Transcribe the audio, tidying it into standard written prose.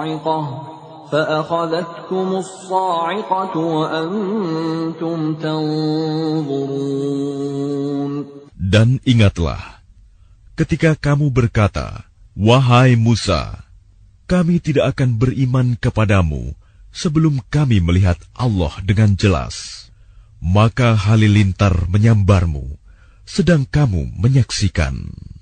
الصَّاعِقَةُ فَأَخَذَتْكُمُ الصَّاعِقَةُ وَأَنْتُمْ تَنْظُرُونَ. Dan ingatlah, ketika kamu berkata, "Wahai Musa, kami tidak akan beriman kepadamu sebelum kami melihat Allah dengan jelas." Maka halilintar menyambarmu, sedang kamu menyaksikan.